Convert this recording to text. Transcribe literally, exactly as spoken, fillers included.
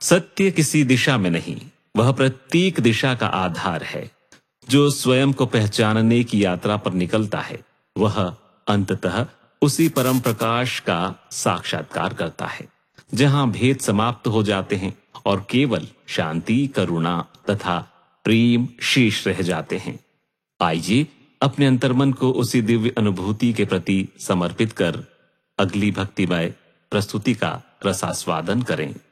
सत्य किसी दिशा में नहीं, वह प्रत्येक दिशा का आधार है। जो स्वयं को पहचानने की यात्रा पर निकलता है वह अंततः उसी परम प्रकाश का साक्षात्कार करता है, जहां भेद समाप्त हो जाते हैं और केवल शांति, करुणा तथा प्रेम शेष रह जाते हैं। आइए अपने अंतर्मन को उसी दिव्य अनुभूति के प्रति समर्पित कर अगली भक्तिमय प्रस्तुति का रसास्वादन करें।